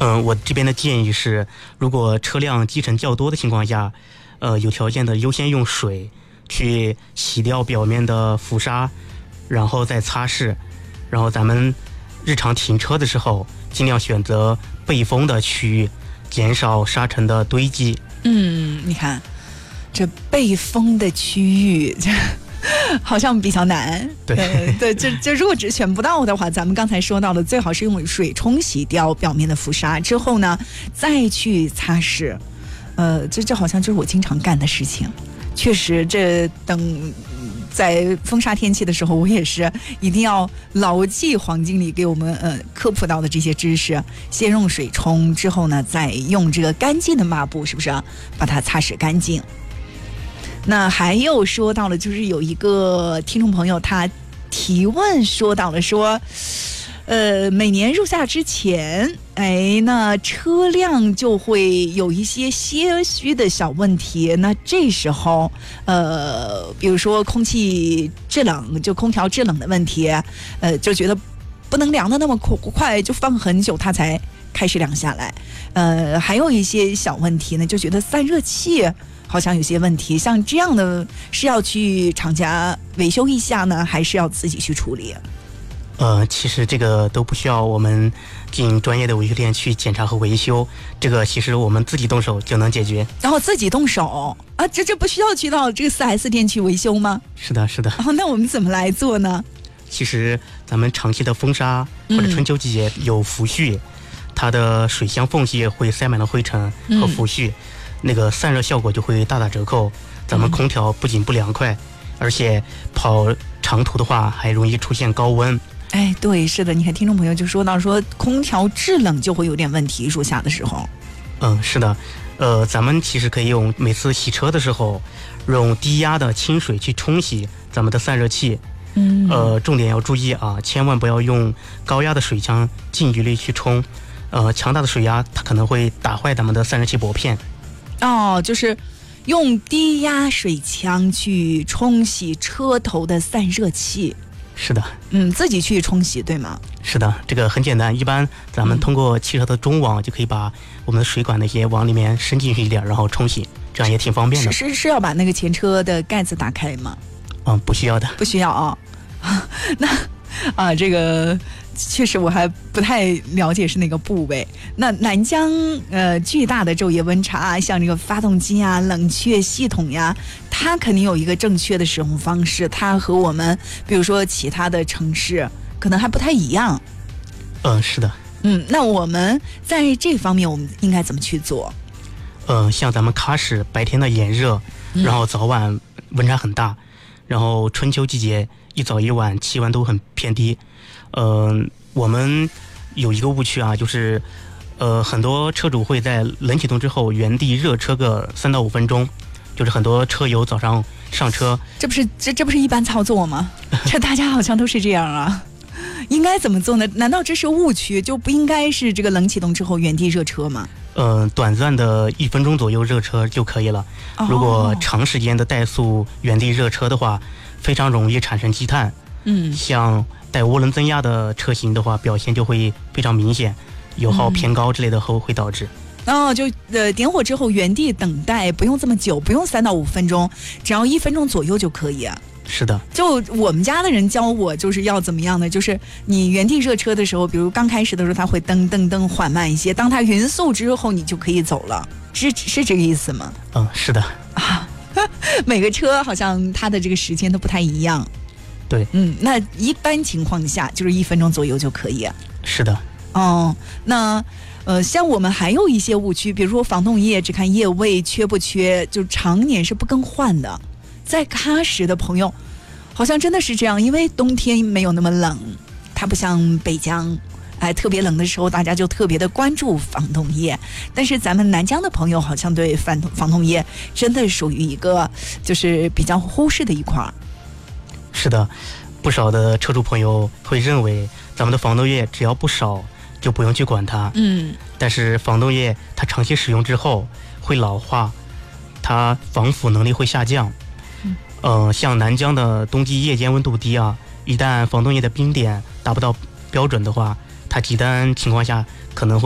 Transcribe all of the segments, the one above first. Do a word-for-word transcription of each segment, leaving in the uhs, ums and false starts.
嗯，我这边的建议是，如果车辆积尘较多的情况下，呃，有条件的优先用水去洗掉表面的浮沙，然后再擦拭。然后咱们日常停车的时候，尽量选择背风的区域，减少沙尘的堆积。 嗯，你看这背风的区域好像比较难。 对、 呃、对，这这如果只选不到的话，咱们刚才说到的，最好是用水冲洗掉表面的浮沙之后呢，再去擦拭。呃，这这好像就是我经常干的事情。确实，这等在风沙天气的时候，我也是一定要牢记黄经理给我们呃科普到的这些知识。先用水冲，之后呢，再用这个干净的抹布，是不是、啊、把它擦拭干净？那还有说到了，就是有一个听众朋友他提问说到了说，呃，每年入夏之前，哎，那车辆就会有一些些许的小问题。那这时候，呃，比如说空气制冷，就空调制冷的问题，呃，就觉得不能凉的那么快，就放很久它才开始凉下来。呃，还有一些小问题呢，就觉得散热器好像有些问题，像这样的是要去厂家维修一下呢，还是要自己去处理？ 呃，其实这个都不需要我们进专业的维修店去检查和维修，这个其实我们自己动手就能解决。 然后自己动手啊，这这不需要去到这个 四 S 店去维修吗？ 是的，是的。 哦，那我们怎么来做呢？ 其实咱们长期的风沙或者春秋季节有浮絮、嗯、它的水箱缝隙会塞满了灰尘和浮絮、嗯，那个散热效果就会大打折扣。咱们空调不仅不凉快、嗯、而且跑长途的话还容易出现高温。 哎，对，是的，你看听众朋友就说到说空调制冷就会有点问题，入夏的时候。 嗯，是的，呃，咱们其实可以用每次洗车的时候用低压的清水去冲洗咱们的散热器。嗯，呃，重点要注意啊，千万不要用高压的水枪近距离去冲，呃，强大的水压它可能会打坏咱们的散热器薄片。 哦，就是用低压水枪去冲洗车头的散热器。 是的， 嗯，自己去冲洗对吗？ 是的，这个很简单，一般咱们通过汽车的中网就可以把我们的水管那些往里面伸进去一点，然后冲洗，这样也挺方便的。 是是是要把那个前车的盖子打开吗？ 嗯，不需要的， 不需要啊。那啊，这个确实我还不太了解是哪个部位。那南疆呃巨大的昼夜温差，像这个发动机啊、冷却系统呀，它肯定有一个正确的使用方式，它和我们比如说其他的城市可能还不太一样。 嗯、呃，是的。 嗯，那我们在这方面我们应该怎么去做？ 嗯、呃，像咱们喀什白天的炎热，然后早晚温差很大，嗯、然后春秋季节一早一晚气温都很偏低。嗯、呃，我们有一个误区啊，就是呃很多车主会在冷启动之后原地热车个三到五分钟，就是很多车友早上上车， 这不是这这不是一般操作吗？这大家好像都是这样啊。应该怎么做呢？难道这是误区？就不应该是这个冷启动之后原地热车吗？ 呃，短暂的一分钟左右热车就可以了。哦、如果长时间的怠速原地热车的话，非常容易产生积碳。嗯，像带涡轮增压的车型的话，表现就会非常明显，油耗偏高之类的后会导致。 哦，就呃点火之后原地等待，不用这么久，不用三到五分钟，只要一分钟左右就可以啊。 是的， 就我们家的人教我就是要怎么样呢？就是你原地热车的时候，比如刚开始的时候，它会噔噔噔缓慢一些，当它匀速之后，你就可以走了，是是这个意思吗？ 嗯，是的啊，每个车好像它的这个时间都不太一样。 对， 嗯，那一般情况下就是一分钟左右就可以。 是的。 哦，那呃，像我们还有一些误区，比如说防冻液只看液位缺不缺，就常年是不更换的。在喀什的朋友好像真的是这样，因为冬天没有那么冷，它不像北疆，哎，特别冷的时候大家就特别的关注防冻液，但是咱们南疆的朋友好像对防防冻液真的属于一个就是比较忽视的一块。 是的，不少的车主朋友会认为咱们的防冻液只要不少就不用去管它。嗯，但是防冻液它长期使用之后会老化，它防腐能力会下降。嗯，呃，像南疆的冬季夜间温度低啊，一旦防冻液的冰点达不到标准的话，它极端情况下可能会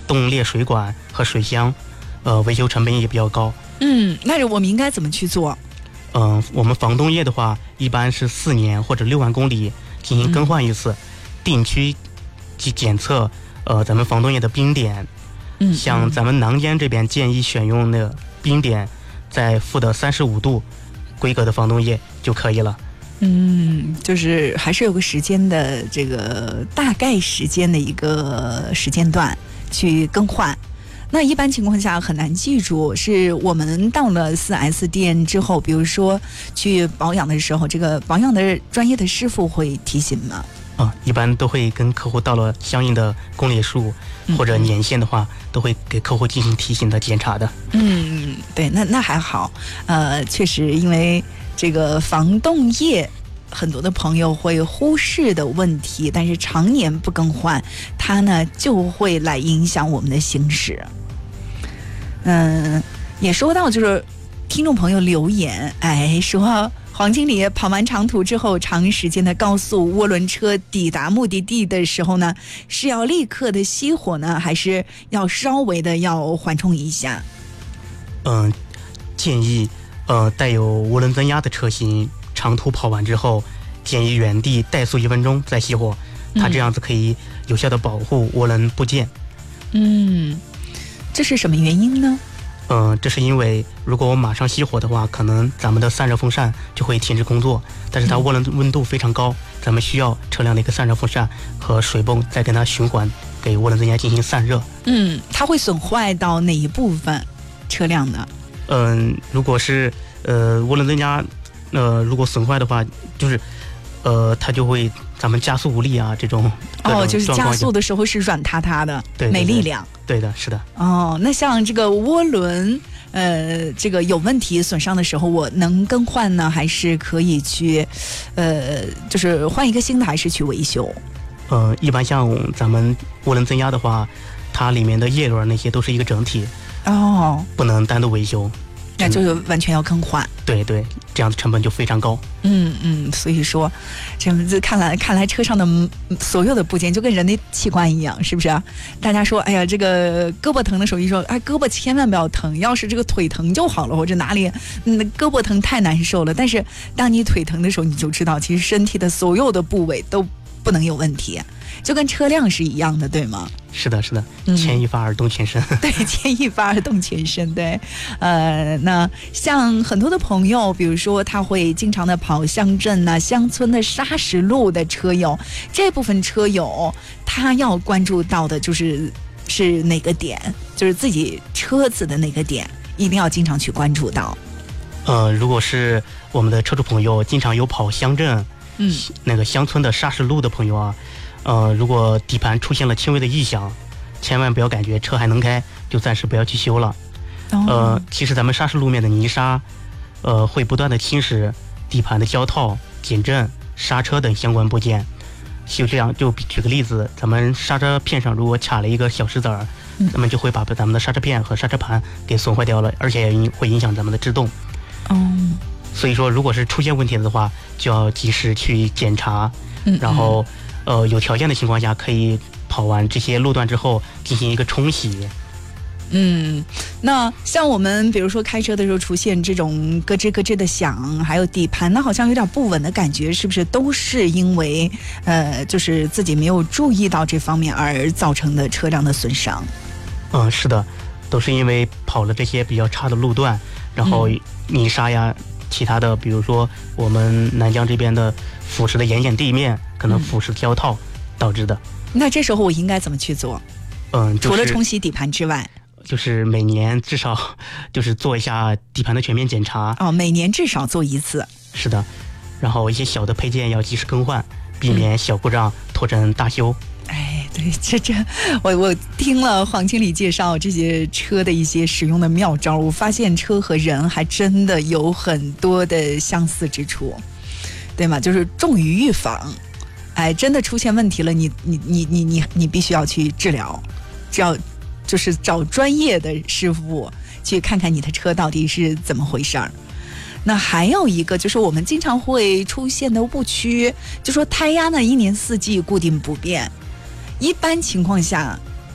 冻裂水管和水箱，呃，维修成本也比较高。 嗯，那我们应该怎么去做？ 嗯、呃，我们防冻液的话，一般是四年或者六万公里进行更换一次，嗯、定期去检测呃咱们防冻液的冰点。嗯，像咱们囊间这边建议选用的冰点在负的三十五度规格的防冻液就可以了。 嗯，就是还是有个时间的这个大概时间的一个时间段去更换。那一般情况下很难记住，是我们到了 四 S 店之后，比如说去保养的时候，这个保养的专业的师傅会提醒吗？ 啊，一般都会跟客户到了相应的公里数或者年限的话，嗯、都会给客户进行提醒的检查的。 嗯，对，那那还好。呃，确实，因为这个防冻液很多的朋友会忽视的问题，但是常年不更换，它呢就会来影响我们的行驶。嗯，也说到就是听众朋友留言，哎，说黄经理跑完长途之后，长时间的高速涡轮车抵达目的地的时候呢，是要立刻的熄火呢，还是要稍微的要缓冲一下？ 嗯、呃，建议呃带有涡轮增压的车型，长途跑完之后，建议原地怠速一分钟再熄火，它这样子可以有效的保护涡轮部件。嗯， 这是什么原因呢？ 嗯、呃，这是因为如果我马上熄火的话，可能咱们的散热风扇就会停止工作，但是它涡轮温度非常高，咱们需要车辆的一个散热风扇和水泵再跟它循环，给涡轮增压进行散热。 嗯，它会损坏到哪一部分车辆呢？ 嗯、呃，如果是呃涡轮增压，呃如果损坏的话，就是呃它就会咱们加速无力啊这种。 哦，就是加速的时候是软塌塌的， 对对对， 没力量。 对的，是的。 哦，那像这个涡轮，呃，这个有问题损伤的时候，我能更换呢，还是可以去，呃，就是换一个新的，还是去维修？ 呃，一般像咱们涡轮增压的话，它里面的叶轮那些都是一个整体， 哦， 不能单独维修， 那就是完全要更换。 对对，这样子成本就非常高。 嗯嗯，所以说，这这看来看来车上的所有的部件就跟人的器官一样，是不是啊？大家说，哎呀，这个胳膊疼的时候，一说，哎，胳膊千万不要疼，要是这个腿疼就好了，或者哪里，嗯，胳膊疼太难受了。但是当你腿疼的时候，你就知道，其实身体的所有的部位都不能有问题，就跟车辆是一样的，对吗？ 是的，是的，牵一发而动全身。 嗯、对，牵一发而动全身。对，呃，那像很多的朋友，比如说他会经常的跑乡镇呐、啊、乡村的砂石路的车友，这部分车友他要关注到的就是是哪个点，就是自己车子的哪个点，一定要经常去关注到。 呃，如果是我们的车主朋友经常有跑乡镇、嗯，那个乡村的砂石路的朋友啊。呃，如果底盘出现了轻微的异响，千万不要感觉车还能开，就暂时不要去修了。哦、呃，其实咱们砂石路面的泥沙，呃，会不断的侵蚀底盘的胶套、减震、刹车等相关部件。就这样，就举个例子，咱们刹车片上如果卡了一个小石子儿，嗯、咱们就会把咱们的刹车片和刹车盘给损坏掉了，而且也会影响咱们的制动。哦，所以说，如果是出现问题的话，就要及时去检查，嗯、然后。呃，有条件的情况下，可以跑完这些路段之后进行一个冲洗。 嗯，那像我们比如说开车的时候出现这种咯吱咯吱的响，还有底盘呢好像有点不稳的感觉，是不是都是因为呃，就是自己没有注意到这方面而造成的车辆的损伤？ 嗯，是的，都是因为跑了这些比较差的路段，然后泥沙呀。嗯其他的，比如说我们南疆这边的腐蚀的盐碱地面，可能腐蚀胶套导致的。嗯、 那这时候我应该怎么去做？ 嗯，就是、 除了冲洗底盘之外， 就是每年至少就是做一下底盘的全面检查。 哦，每年至少做一次。 是的，然后一些小的配件要及时更换，避免小故障拖成大修。 哎，对，这这，我我听了黄经理介绍这些车的一些使用的妙招，我发现车和人还真的有很多的相似之处，对吗？就是重于预防。哎，真的出现问题了，你你你你你你必须要去治疗，只要就是找专业的师傅去看看你的车到底是怎么回事儿。那还有一个就是我们经常会出现的误区，就说胎压呢一年四季固定不变。一般情况下，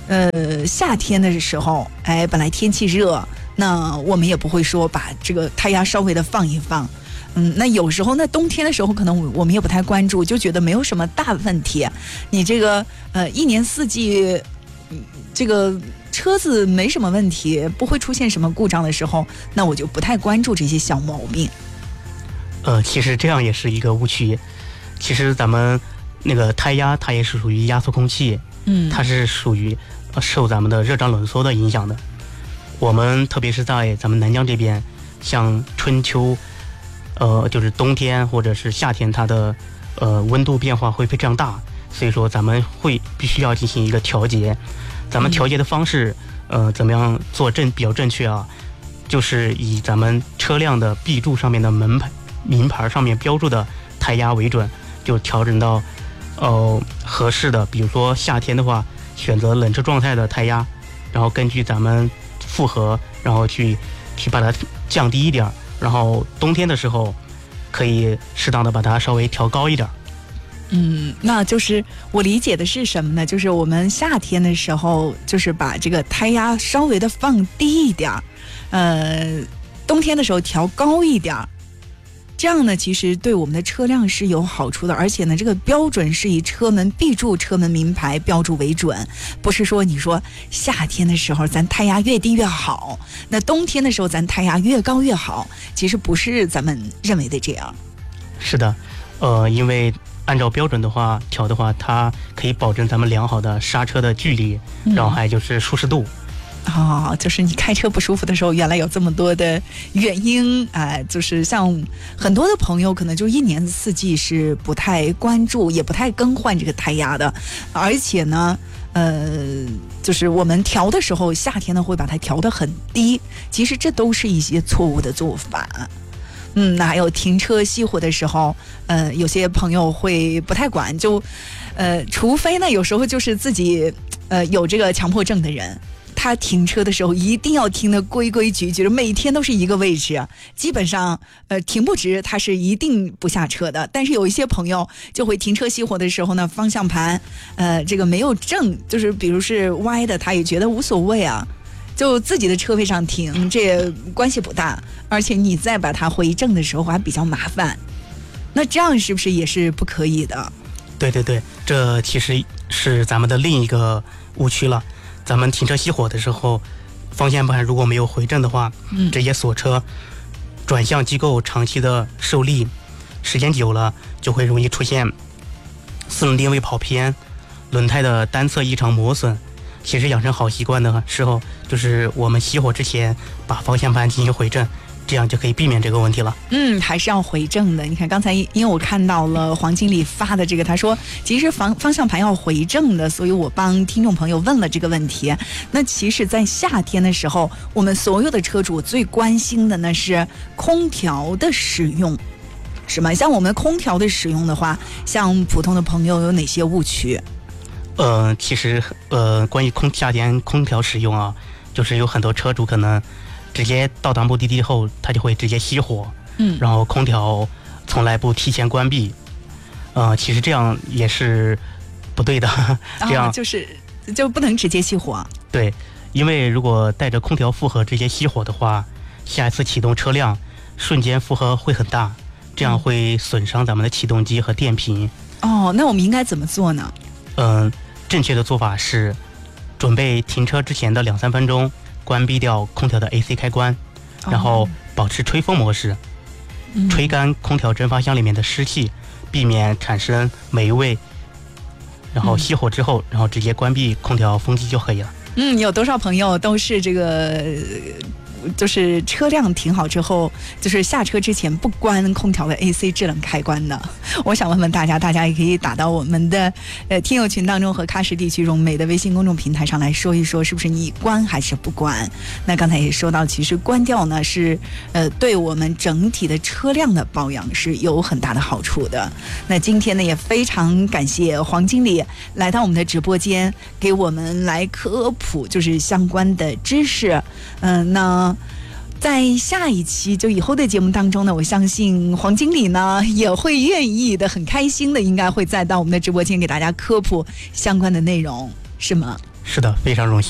呃夏天的时候，哎，本来天气热，那我们也不会说把这个胎压稍微的放一放。嗯，那有时候那冬天的时候，可能我们也不太关注，就觉得没有什么大问题。你这个呃一年四季，这个车子没什么问题，不会出现什么故障的时候，那我就不太关注这些小毛病。 呃，其实这样也是一个误区。其实咱们那个胎压，它也是属于压缩空气， 嗯， 它是属于受咱们的热胀冷缩的影响的。我们特别是在咱们南疆这边，像春秋。呃，就是冬天或者是夏天，它的呃温度变化会非常大，所以说咱们会必须要进行一个调节。咱们调节的方式，呃，怎么样做正比较正确啊？就是以咱们车辆的 B 柱上面的门牌名牌上面标注的胎压为准，就调整到呃合适的。比如说夏天的话，选择冷车状态的胎压，然后根据咱们负荷，然后去去把它降低一点。然后冬天的时候，可以适当的把它稍微调高一点。 嗯，那就是我理解的是什么呢？就是我们夏天的时候，就是把这个胎压稍微的放低一点，呃，冬天的时候调高一点。这样呢，其实对我们的车辆是有好处的，而且呢，这个标准是以车门 B 柱、车门名牌标注为准，不是说你说夏天的时候咱胎压越低越好，那冬天的时候咱胎压越高越好，其实不是咱们认为的这样。 是的，呃，因为按照标准的话调的话，它可以保证咱们良好的刹车的距离， 嗯、 然后还有就是舒适度。 哦，就是你开车不舒服的时候，原来有这么多的原因，哎、呃，就是像很多的朋友可能就一年四季是不太关注，也不太更换这个胎压的，而且呢，呃，就是我们调的时候，夏天呢会把它调得很低，其实这都是一些错误的做法。嗯，那还有停车熄火的时候，呃，有些朋友会不太管，就，呃，除非呢，有时候就是自己，呃，有这个强迫症的人。他停车的时候一定要停得规规矩矩的，每天都是一个位置，基本上呃停不直他是一定不下车的。但是有一些朋友就会停车熄火的时候呢，方向盘呃这个没有正，就是比如是歪的，他也觉得无所谓啊，就自己的车位上停，这也关系不大，而且你再把它回正的时候还比较麻烦，那这样是不是也是不可以的？ 对对对，这其实是咱们的另一个误区了。咱们停车熄火的时候，方向盘如果没有回正的话，嗯，直接锁车，转向机构长期的受力，时间久了就会容易出现四轮定位跑偏、轮胎的单侧异常磨损。其实养成好习惯的时候，就是我们熄火之前把方向盘进行回正，这样就可以避免这个问题了。 嗯，还是要回正的。你看刚才因为我看到了黄经理发的这个，他说其实方方向盘要回正的，所以我帮听众朋友问了这个问题。那其实在夏天的时候，我们所有的车主最关心的呢是空调的使用，是吗？像我们空调的使用的话，像普通的朋友有哪些误区？ 呃，其实呃，关于空夏天空调使用啊，就是有很多车主可能直接到达目的地后，他就会直接熄火，嗯，然后空调从来不提前关闭，呃，其实这样也是不对的，这样、 啊、就是就不能直接熄火。 对，因为如果带着空调负荷直接熄火的话，下一次启动车辆瞬间负荷会很大，这样会损伤咱们的启动机和电瓶。 哦，那我们应该怎么做呢？ 嗯、呃，正确的做法是准备停车之前的两三分钟关闭掉空调的 A C 开关，然后保持吹风模式，哦、吹干空调蒸发箱里面的湿气，避免产生霉味。然后熄火之后，然后直接关闭空调风机就可以了。 嗯，有多少朋友都是这个？就是车辆停好之后，就是下车之前不关空调的 A C 制冷开关的。我想问问大家，大家也可以打到我们的呃听友群当中和喀什地区融美的微信公众平台上来说一说，是不是你关还是不关？那刚才也说到，其实关掉呢是呃对我们整体的车辆的保养是有很大的好处的。那今天呢也非常感谢黄经理来到我们的直播间，给我们来科普就是相关的知识。嗯、呃，那。在下一期就以后的节目当中呢，我相信黄经理呢也会愿意的，很开心的，应该会再到我们的直播间给大家科普相关的内容，是吗？ 是的，非常荣幸。